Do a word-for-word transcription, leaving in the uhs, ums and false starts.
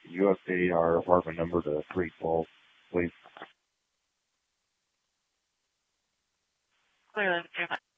you update our apartment number to three twelve, please? Clearly,